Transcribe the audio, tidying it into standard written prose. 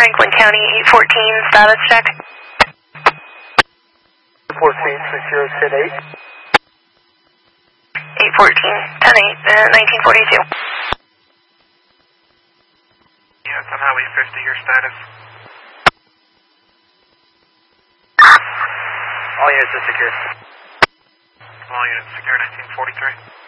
Franklin County, 814, status check. 14, 60, 10-8. 814, 10-8, 1942. Yes, on Highway 50, your status. All units are secure. All units secure, 1943.